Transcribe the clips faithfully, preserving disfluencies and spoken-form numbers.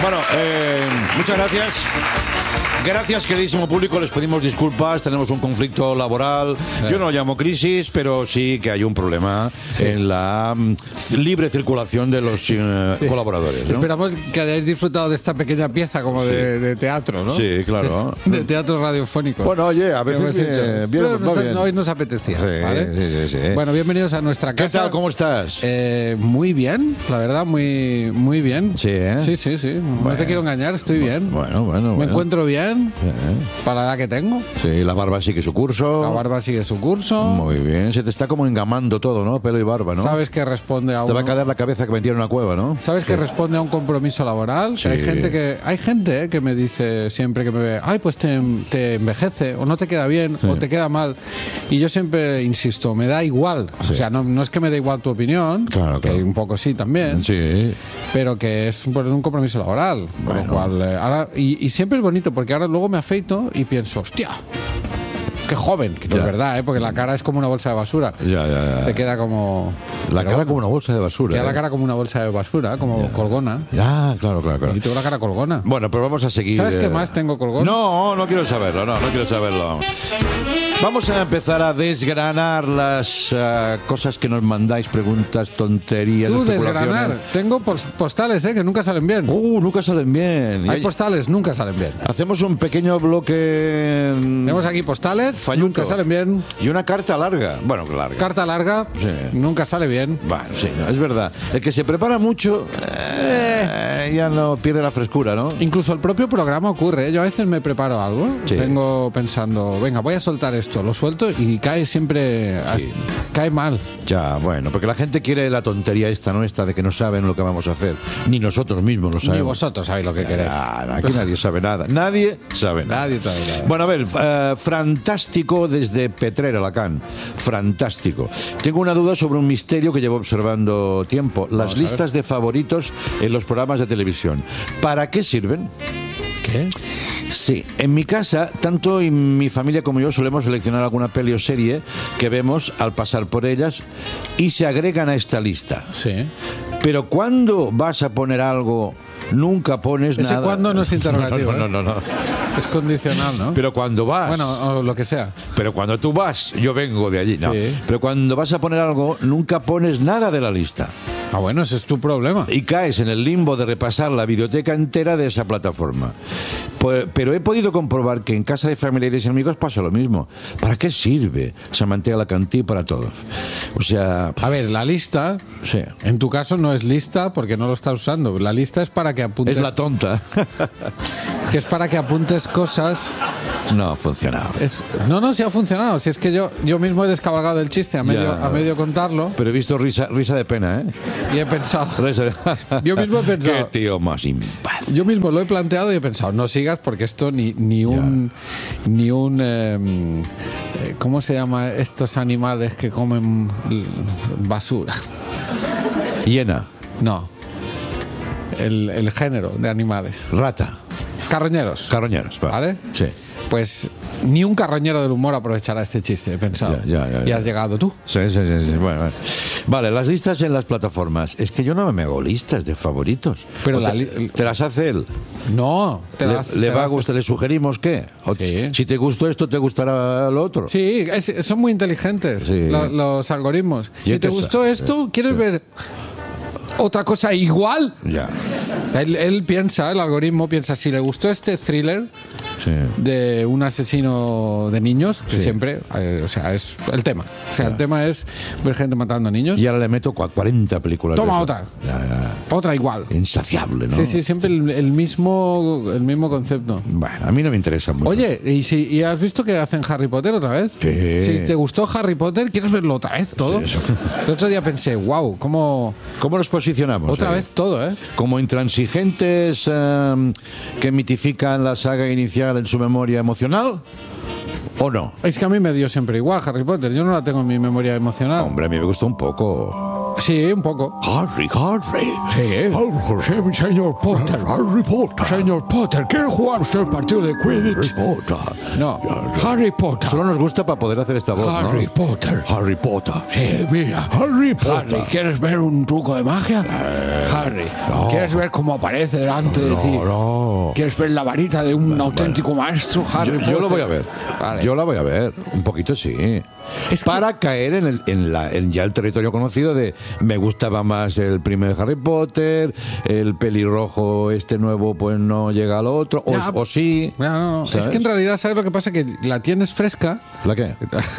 Bueno, eh, muchas gracias. Gracias, queridísimo público. Les pedimos disculpas. Tenemos un conflicto laboral. Sí. Yo no lo llamo crisis, pero sí que hay un problema sí. en la um, libre circulación de los uh, sí. colaboradores, ¿no? Esperamos que hayáis disfrutado de esta pequeña pieza como de, sí. de teatro, ¿no? Sí, claro. De, de teatro radiofónico. Bueno, oye, a veces bien, bien, Pero nos, bien. hoy nos apetecía, sí, ¿vale? Sí, sí, sí. Bueno, bienvenidos a nuestra casa. ¿Qué tal? ¿Cómo estás? Eh, muy bien, la verdad, muy, muy bien. Sí, ¿eh? Sí, sí, sí. Bueno. No te quiero engañar, estoy bien. Bueno, bueno, Me bueno. encuentro bien. Sí. Para la edad que tengo. Sí, la barba sigue su curso. La barba sigue su curso. Muy bien. Se te está como engamando todo, ¿no? Pelo y barba, ¿no? Sabes que responde a un... Te va a caer la cabeza que metieron en una cueva, ¿no? Sabes que sí. responde a un compromiso laboral. Sí. Hay gente que hay gente eh, que me dice siempre que me ve, ay, pues te, te envejece, o no te queda bien, sí. o te queda mal. Y yo siempre insisto, me da igual. Sí. O sea, no, no es que me dé igual tu opinión, claro, que claro. un poco sí también. Sí. Pero que es por un compromiso laboral. Bueno. Por lo cual, eh, ahora, y, y siempre es bonito, porque ahora luego me afeito y pienso, hostia, qué joven, que no es verdad, ¿eh? Porque la cara es como una bolsa de basura. Ya, ya, ya. Te queda como... La cara bueno, como una bolsa de basura. Queda ¿eh? la cara como una bolsa de basura, como ya. colgona. Ah, claro, claro, claro. Y tengo la cara colgona. Bueno, pero vamos a seguir. ¿Sabes eh... qué más tengo colgona? No, no quiero saberlo, no, no quiero saberlo. Vamos a empezar a desgranar las uh, cosas que nos mandáis, preguntas, tonterías, Tú desgranar. Tengo postales, ¿eh? Que nunca salen bien. Uh, nunca salen bien. Hay postales, nunca salen bien. Hacemos un pequeño bloque. Tenemos aquí postales, falluto. Nunca salen bien. Y una carta larga. Bueno, larga. Carta larga, sí. Nunca sale bien. Bueno, sí, no, es verdad. El que se prepara mucho eh, ya no pierde la frescura, ¿no? Incluso el propio programa ocurre, ¿eh? Yo a veces me preparo algo, sí. vengo pensando, venga, voy a soltar esto, lo suelto y cae siempre, sí. cae mal. Ya, bueno, porque la gente quiere la tontería esta, ¿no? Esta de que no saben lo que vamos a hacer. Ni nosotros mismos lo sabemos. Ni vosotros sabéis lo que queréis. Ya, aquí nadie sabe nada. Nadie sabe nada. Nadie sabe nada. Bueno, a ver, uh, Fantástico desde Petrer, Alacant. Fantástico. Tengo una duda sobre un misterio que llevo observando tiempo. Las Vamos listas de favoritos en los programas de televisión. ¿Para qué sirven? ¿Qué? Sí, en mi casa, tanto y mi familia como yo solemos seleccionar alguna peli o serie que vemos al pasar por ellas y se agregan a esta lista. Sí. Pero cuando vas a poner algo, nunca pones Ese nada. Ese cuando no es interrogativo. No, no, no, no, no. Es condicional, ¿no? Pero cuando vas... Bueno, o lo que sea. Pero cuando tú vas, yo vengo de allí, no. Sí. Pero cuando vas a poner algo, nunca pones nada de la lista. Ah, bueno, ese es tu problema. Y caes en el limbo de repasar la biblioteca entera de esa plataforma. Pues, pero he podido comprobar que en casa de familiares y amigos pasa lo mismo. ¿Para qué sirve Samantha Alacantí para todos? O sea... A ver, la lista, sí. En tu caso no es lista porque no lo estás usando. La lista es para que apuntes... Es la tonta. Que es para que apuntes cosas... No ha funcionado. Es... No, no, sí ha funcionado. Si es que yo, yo mismo he descabalgado el chiste a medio, a medio contarlo. Pero he visto risa, risa de pena, ¿eh? Y he pensado... Yo mismo he pensado... Qué tío más impaz. Yo mismo lo he planteado y he pensado, no sigas porque esto ni, ni un... Ya. Ni un... Eh, ¿Cómo se llama estos animales que comen basura? Hiena. No. El, el género de animales. Rata. Carroñeros. Carroñeros, ¿vale? ¿Vale? Sí. Pues ni un carroñero del humor aprovechará este chiste, he pensado. Ya, ya, ya, ya. Y has llegado tú. Sí, sí, sí. sí. Bueno, vale. Vale, las listas en las plataformas. Es que yo no me hago listas de favoritos. Pero la te, li- ¿Te las hace él? No. Te ¿Le, las, le, te va las a gustar, ¿Le sugerimos qué? O, sí. Si te gustó esto, ¿te gustará lo otro? Sí, es, son muy inteligentes sí. los, los algoritmos. Yo si te gustó esto, sí. ¿quieres sí. ver otra cosa igual? Ya. Él, él piensa, el algoritmo piensa, si le gustó este thriller sí. de un asesino de niños, que sí. siempre, eh, o sea, es el tema. O sea, ya. el tema es ver gente matando a niños. Y ahora le meto cuarenta películas. Toma otra. Ya, ya. Otra igual. Insaciable, ¿no? Sí, sí, siempre el, el mismo el mismo concepto. Bueno, a mí no me interesa mucho. Oye, ¿y, si, ¿y has visto que hacen Harry Potter otra vez? Sí. Si te gustó Harry Potter, ¿quieres verlo otra vez todo? Sí, el otro día pensé, wow, ¿cómo... ¿Cómo nos posicionamos? Otra ahí? vez todo, ¿eh? Como intransigentes eh, que mitifican la saga inicial en su memoria emocional. ¿O no? Es que a mí me dio siempre igual Harry Potter. Yo no la tengo en mi memoria emocional. Hombre, a mí me gustó un poco. Sí, un poco. Harry, Harry. Sí, sí, señor Potter. Harry Potter. Señor Potter, ¿quiere jugar usted el partido de Quidditch? Harry Potter. No, Harry Potter. Solo nos gusta para poder hacer esta voz, ¿no? Harry Potter. Harry Potter. Sí, mira. Harry Potter. Harry, ¿quieres ver un truco de magia? Eh, Harry, no. ¿quieres ver cómo aparece delante de ti? No, no. ¿Quieres ver la varita de un Bueno, auténtico maestro, Harry Yo, Potter? yo lo voy a ver. Vale. Yo la voy a ver. Un poquito sí. Es para que... caer en, el, en, la, en ya el territorio conocido de me gustaba más el primer Harry Potter, el pelirrojo este nuevo pues no llega al otro, o, Ya, o sí. Ya, no, no. ¿sabes? Es que en realidad, ¿sabes lo que pasa? Que la tienes fresca. ¿La qué?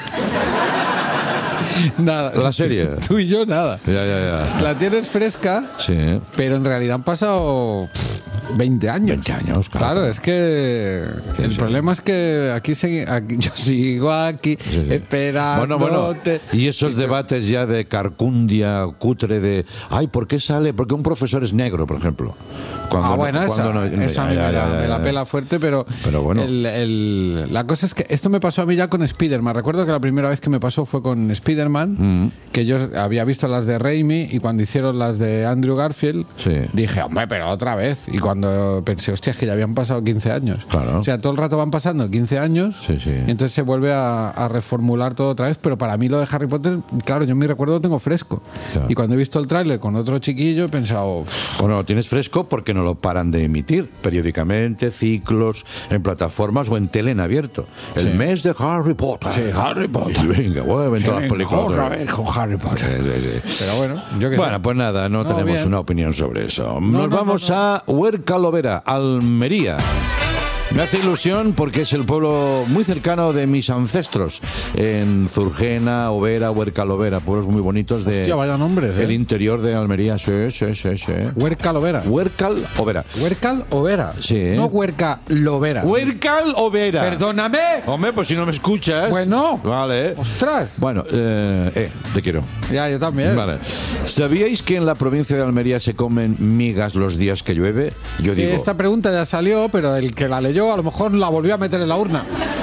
Nada. La serie. Tú y yo, nada. Ya, ya, ya. La tienes fresca, Sí. pero en realidad han pasado pff, veinte años. veinte años, claro. Claro, es que Sí, el sí. problema es que aquí, segui- aquí yo sigo aquí Sí, sí. esperando. Bueno, bueno. Y esos debates ya de carcundia, cutre, de ay, ¿por qué sale? Porque un profesor es negro, por ejemplo. Cuando ah, no- bueno, esa, cuando no- esa a mí ya, me, ya, la, ya, me la ya. pela fuerte, pero, Pero bueno. el- el- la cosa es que esto me pasó a mí ya con Spider-Man. Recuerdo que la primera vez que me pasó fue con Spider-Man, Mm. que yo había visto las de Raimi y cuando hicieron las de Andrew Garfield, Sí. dije, hombre, pero otra vez. Y cuando pensé, hostia, es que ya habían pasado quince años. Claro. O sea, todo el rato van pasando quince años Sí, sí. y entonces se vuelve a, a reformular todo otra vez. Pero para mí lo de Harry Potter, claro, yo mi recuerdo lo tengo fresco. Claro. Y cuando he visto el tráiler con otro chiquillo he pensado... Bueno, lo tienes fresco porque no lo paran de emitir periódicamente, ciclos, en plataformas o en tele en abierto. El Sí. mes de Harry Potter. Sí, Harry Potter. Y venga, vuelven todas las Venga, películas. otra vez con Harry Potter. Sí, sí, sí. Pero bueno, yo que Bueno, pues nada, no, No, tenemos bien. una opinión sobre eso. No, Nos no, vamos no, no. a Huerca Lovera, Almería. Me hace ilusión porque es el pueblo muy cercano de mis ancestros, en Zurgena, Overa, Huerca Lovera, pueblos muy bonitos de Hostia, vaya nombres, ¿eh? el interior de Almería. Sí, sí, sí, sí. Huerca Lovera. Huercal Overa. Huercal Overa. Sí. No Huerca Lovera. Huercal Overa. Perdóname. Hombre, pues si no me escuchas. Bueno. Vale. Ostras. Bueno, eh, eh, te quiero. Ya, yo también. Vale. ¿Sabíais que en la provincia de Almería se comen migas los días que llueve? Yo Sí, digo, esta pregunta ya salió, pero el que la leyó a lo mejor la volvió a meter en la urna.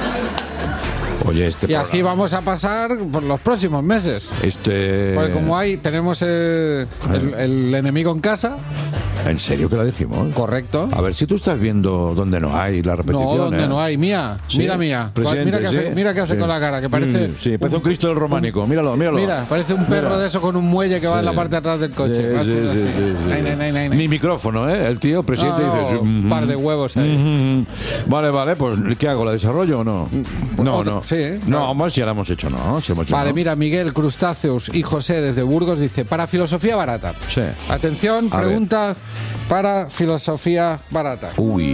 oye, este Y así programa- vamos a pasar por los próximos meses. Este... Porque como hay, tenemos eh, el, el enemigo en casa, ¿En serio que la dijimos? correcto. A ver si tú estás viendo donde no hay la repetición. No, donde ¿eh? no hay. Mía, Sí, mira mía. presente, mira qué hace, sí, mira qué hace sí. con la cara, que parece... Sí, sí, parece un Cristo del románico. Míralo, míralo. Mira, parece un perro Mira. de eso con un muelle que va Sí. en la parte de atrás del coche. Sí, Va sí, todo sí, así. sí, sí. Nay, nay, nay, nay, nay. Ni micrófono, ¿eh? El tío presidente No, dice... un "Mm, par de huevos ahí. mm, Vale, vale, pues ¿qué hago? ¿La desarrollo o no? No, Otro- no. sí, ¿eh? No, Claro. hombre, si ya la hemos hecho, ¿no? Si hemos hecho, Vale, ¿no? mira, Miguel Crustáceos y José desde Burgos dice, para filosofía barata. Sí. Atención, A ver. pregunta para filosofía barata. Uy.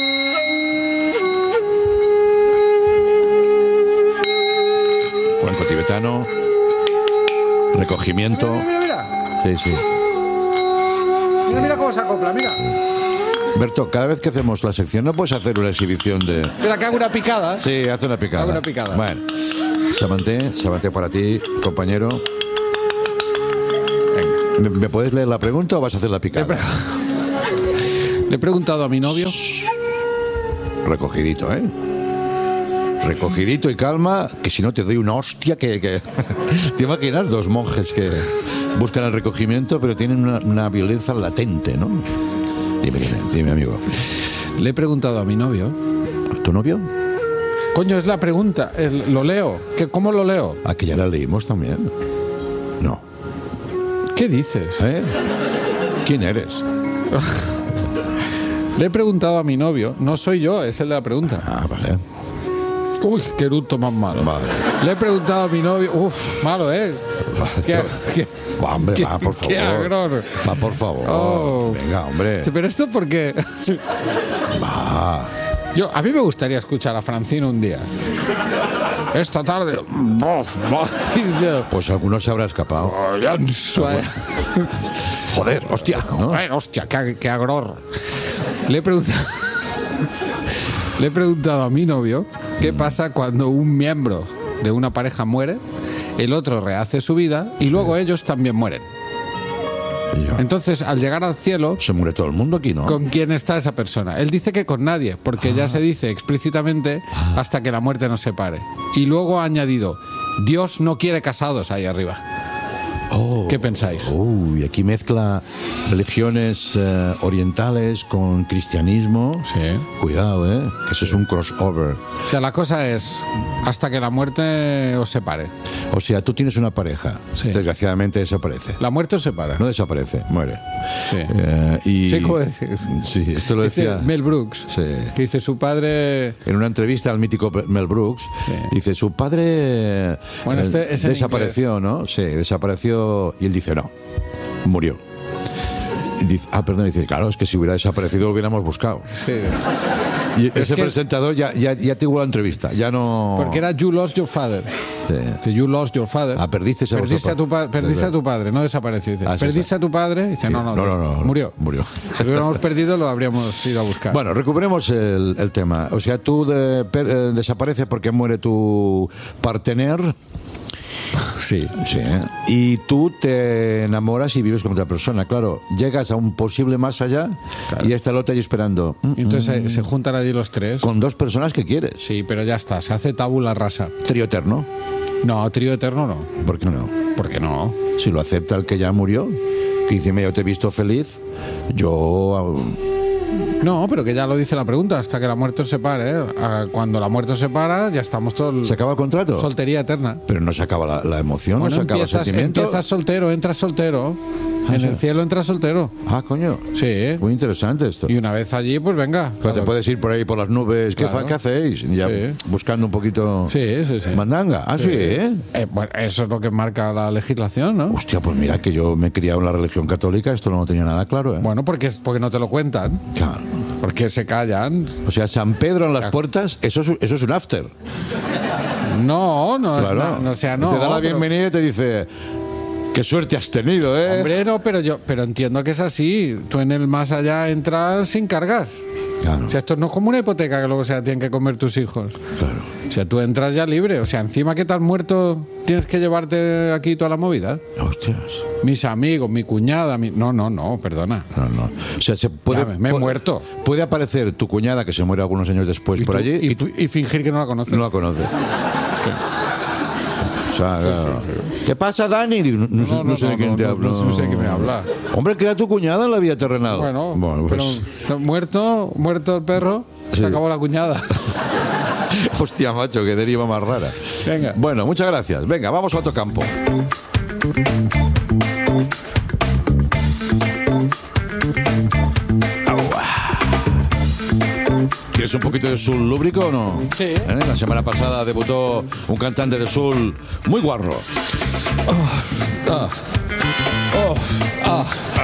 Cuenco tibetano. Recogimiento. Mira, mira, Sí, sí. mira, mira cómo se acopla, mira. Berto, cada vez que hacemos la sección, ¿no puedes hacer una exhibición de...? Mira que hago una picada. Sí, hace una picada. Hago una picada. Bueno. Samanté, Samanté para ti, compañero. Venga. ¿Me, me puedes leer la pregunta o vas a hacer la picada? Le he preguntado a mi novio. Recogidito, ¿eh? Recogidito y calma, que si no te doy una hostia que... que... ¿Te imaginas dos monjes que buscan el recogimiento pero tienen una, una violencia latente, ¿no? Dime, dime, dime, amigo. Le he preguntado a mi novio. ¿Tu novio? Coño, es la pregunta. El- lo leo. ¿Qué, ¿Cómo lo leo? Aquí ya la leímos también. No. ¿Qué dices? ¿Eh? ¿Quién eres? Le he preguntado a mi novio. No soy yo, es el de la pregunta. Ah, vale. Uy, qué eructo más malo. Vale. Le he preguntado a mi novio. Uf, malo, ¿eh? ¿Qué, qué- Va, hombre, qué- va, por favor. qué agror. Va, por favor. Oh. Venga, hombre. Pero esto porque... Va. Yo, a mí me gustaría escuchar a Francino un día. Esta tarde... Bof, bof, Pues alguno se habrá escapado. Joder, hostia. ¿no? Joder, hostia, qué, qué agror. Le he preguntado... Le he preguntado a mi novio qué pasa cuando un miembro de una pareja muere, el otro rehace su vida y luego ellos también mueren. Ya. Entonces, al llegar al cielo, Se muere todo el mundo aquí, ¿no? ¿con quién está esa persona? Él dice que con nadie, porque ya se dice explícitamente hasta que la muerte nos separe. Y luego ha añadido, Dios no quiere casados ahí arriba. Oh, ¿Qué pensáis? Uy, aquí mezcla religiones eh, orientales con cristianismo. Sí. Cuidado, ¿eh? Que eso es un crossover. O sea, la cosa es hasta que la muerte os separe. O sea, tú tienes una pareja, Sí. desgraciadamente desaparece. La muerte os separa. No desaparece, muere. Sí. Eh, y... Sí, como dices. Sí, esto lo Dice decía Mel Brooks. Sí. Que dice su padre... en una entrevista al mítico Mel Brooks. Sí. Dice, su padre Bueno, este eh, es en desapareció, ¿no? Sí, desapareció. Y él dice, no, murió. Y dice, ah, perdón, dice, claro, es que si hubiera desaparecido lo hubiéramos buscado. Sí. Y Es ese que- presentador ya, ya, ya tuvo la entrevista, ya no... Porque era You Lost Your Father. Sí. Dice, You Lost Your Father. Ah, perdiste a Perdiste, vuestro a tu, pa- pa- perdiste Verdad. a tu padre, no desapareció. Dice, Ah, sí, perdiste sí. a tu padre. Dice, no, no, no, no, no, no. murió. Murió. Si lo hubiéramos perdido, lo habríamos ido a buscar. Bueno, recuperemos el, el tema. O sea, tú de- per- eh, desapareces porque muere tu partener. sí. Sí. Y tú te enamoras y vives con otra persona. Claro, llegas a un posible más allá Claro. y está el otro ahí esperando. Y entonces se, se juntan allí los tres. Con dos personas que quieres. Sí, pero ya está, se hace tabula rasa. Trío eterno. No, trío eterno no. ¿Por qué no? ¿Por qué no? Si lo acepta el que ya murió, que dice, mira, yo te he visto feliz, yo... No, pero que ya lo dice la pregunta, hasta que la muerte os separe. ¿eh? Ah, Cuando la muerte os separa, ya estamos todos... ¿Se acaba el contrato? Soltería eterna. Pero no se acaba la, la emoción, Bueno, no se acaba el empiezas, sentimiento. empiezas soltero, entras soltero. En sí. el cielo entras soltero. Ah, coño. Sí. Muy interesante esto. Y una vez allí, pues venga. Pero te Claro. puedes ir por ahí por las nubes. ¿Qué, Claro. fa- qué hacéis? Ya Sí. buscando un poquito Sí, sí, sí. mandanga. Ah, sí, ¿eh? Eh, bueno, eso es lo que marca la legislación, ¿no? Hostia, pues mira que yo me he criado en la religión católica, esto no lo tenía nada claro, ¿eh? Bueno, porque, es- porque no te lo cuentan. Claro. Porque se callan. O sea, San Pedro en las Claro. puertas, eso es, eso es un after. No, no es Claro. na- no, o sea, no. te da la pero- bienvenida y te dice, qué suerte has tenido, ¿eh? Hombre, no, pero yo pero entiendo que es así. Tú en el más allá entras sin cargas. Claro, O sea, esto no es como una hipoteca que luego se la tienen que comer tus hijos. claro. O sea, tú entras ya libre. O sea, encima que te has muerto, tienes que llevarte aquí toda la movida. Hostias. Mis amigos, mi cuñada, mi... No, no, no, perdona. No, no. O sea, se puede, Ya, me he pu- muerto. Puede aparecer tu cuñada que se muere algunos años después Y, por tú- allí y, y tú- y fingir que no la conoces. no la conoce. O sea, claro. ¿Qué pasa, Dani? Digo, no, no sé- No, no sé de quién no, te no, hablo. no sé de qué me habla. Hombre, que era tu cuñada en la vida terrenal. Bueno, pues, pero se ha muerto, muerto el perro, Sí. se acabó la cuñada. hostia, macho, qué deriva más rara. Venga. Bueno, muchas gracias. Venga, vamos a otro campo. ¿Quieres un poquito de soul lúbrico o no? Sí. ¿Eh? La semana pasada debutó un cantante de soul muy guarro. Ah, ah,